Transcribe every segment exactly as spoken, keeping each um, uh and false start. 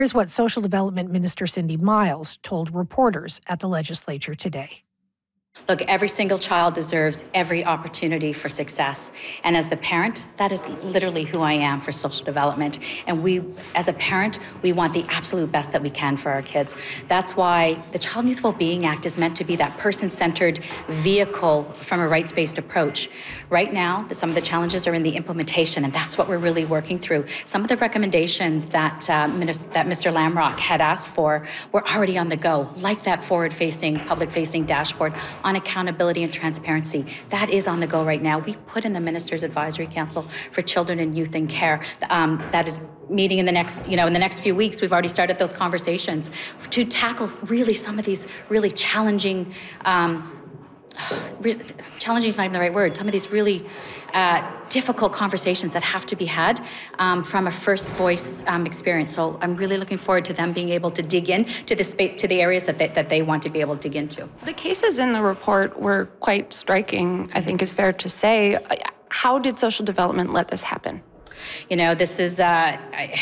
Here's what Social Development Minister Cindy Miles told reporters at the legislature today. Look, every single child deserves every opportunity for success. And as the parent, that is literally who I am for social development. And we, as a parent, we want the absolute best that we can for our kids. That's why the Child and Youth Wellbeing Act is meant to be that person-centered vehicle from a rights-based approach. Right now, some of the challenges are in the implementation, and that's what we're really working through. Some of the recommendations that, uh, that Mister Lamrock had asked for were already on the go, like that forward-facing, public-facing dashboard on accountability and transparency. That is on the go right now. We put in the Minister's Advisory Council for Children and Youth in Care. Um, that is meeting in the next, you know, in the next few weeks. We've already started those conversations to tackle really some of these really challenging, um, re challenging is not even the right word, some of these really uh, difficult conversations that have to be had um, from a first voice um, experience. So I'm really looking forward to them being able to dig in to the space, to the areas that they, that they want to be able to dig into. The cases in the report were quite striking, I think is fair to say. How did social development let this happen? You know, this is, uh, I,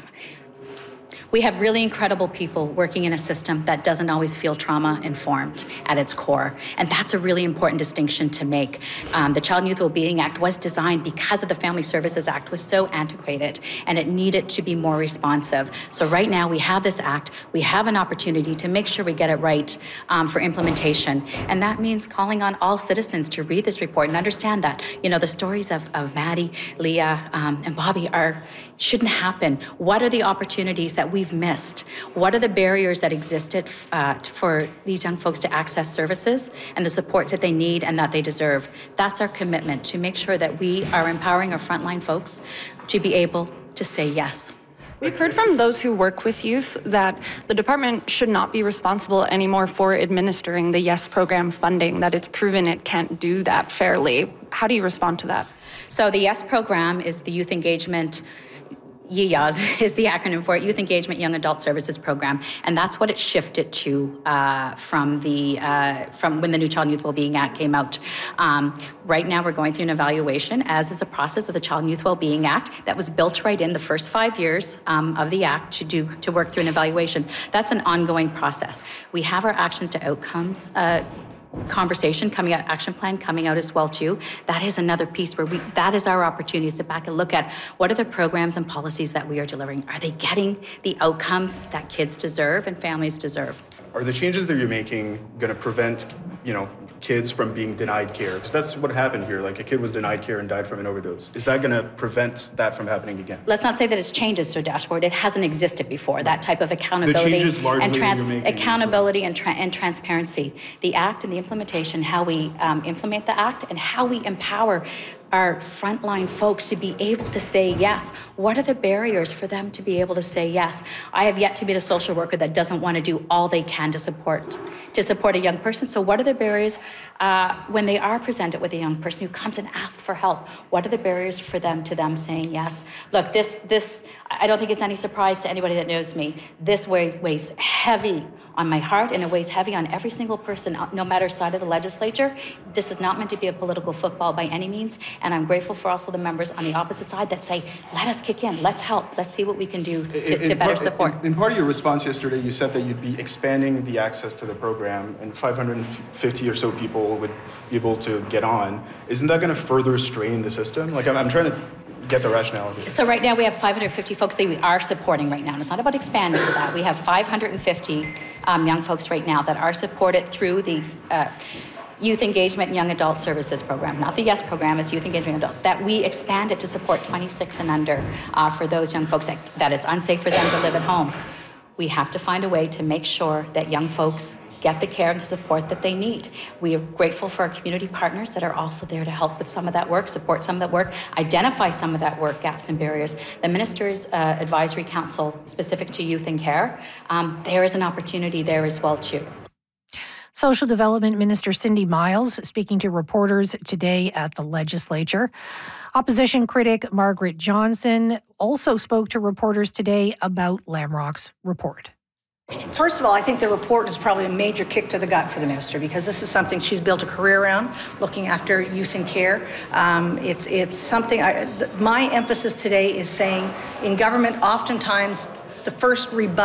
we have really incredible people working in a system that doesn't always feel trauma-informed at its core, and that's a really important distinction to make. Um, the Child and Youth Wellbeing Act was designed because of the Family Services Act was so antiquated, and it needed to be more responsive. So right now we have this act, we have an opportunity to make sure we get it right um, for implementation, and that means calling on all citizens to read this report and understand that, you know, the stories of, of Maddie, Leah, um, and Bobby are shouldn't happen. What are the opportunities that we've missed? What are the barriers that existed uh, for these young folks to access services and the support that they need and that they deserve? That's our commitment, to make sure that we are empowering our frontline folks to be able to say yes. We've heard from those who work with youth that the department should not be responsible anymore for administering the YES program funding, that it's proven it can't do that fairly. How do you respond to that? So the YES program is the Youth Engagement Y E A S is the acronym for it, Youth Engagement Young Adult Services Program, and that's what it shifted to uh, from the uh, from when the new Child and Youth Wellbeing Act came out. Um, right now, we're going through an evaluation, as is a process of the Child and Youth Wellbeing Act that was built right in the first five years um, of the act to do to work through an evaluation. That's an ongoing process. We have our actions to outcomes Uh, conversation coming out, action plan coming out as well too. That is another piece where we, that is our opportunity to sit back and look at what are the programs and policies that we are delivering. Are they getting the outcomes that kids deserve and families deserve? Are the changes that you're making going to prevent, you know, kids from being denied care? Because that's what happened here. Like, a kid was denied care and died from an overdose. Is that going to prevent that from happening again? Let's not say that it's changes to a dashboard. It hasn't existed before. That type of accountability and trans accountability and, tra and transparency. The act and the implementation, how we um, implement the act and how we empower our frontline folks to be able to say yes. What are the barriers for them to be able to say yes? I have yet to be a social worker that doesn't want to do all they can to support to support a young person. So what are the barriers uh, when they are presented with a young person who comes and asks for help? What are the barriers for them to them saying yes? Look, this this I don't think it's any surprise to anybody that knows me. This weighs, weighs heavy on my heart, and it weighs heavy on every single person, no matter side of the legislature. This is not meant to be a political football by any means, and I'm grateful for also the members on the opposite side that say, let us kick in, let's help, let's see what we can do to, in, to better part, support. In, in part of your response yesterday, you said that you'd be expanding the access to the program, and five hundred fifty or so people would be able to get on. Isn't that going to further strain the system? Like, I'm, I'm trying to get the rationale here. So right now we have five hundred fifty folks that we are supporting right now, and it's not about expanding to that. We have five hundred fifty um, young folks right now that are supported through the uh, Youth Engagement and Young Adult Services Program, not the YES program, it's Youth Engagement and Adults, that we expanded to support twenty-six and under uh, for those young folks that, that it's unsafe for them to live at home. We have to find a way to make sure that young folks get the care and the support that they need. We are grateful for our community partners that are also there to help with some of that work, support some of that work, identify some of that work gaps and barriers. The Minister's uh, Advisory Council specific to youth and care, um, there is an opportunity there as well too. Social Development Minister Cindy Miles speaking to reporters today at the legislature. Opposition critic Margaret Johnson also spoke to reporters today about Lamrock's report. First of all, I think the report is probably a major kick to the gut for the minister, because this is something she's built a career around, looking after youth in care. Um, it's, it's something, I, th my emphasis today is saying in government, oftentimes the first rebuttal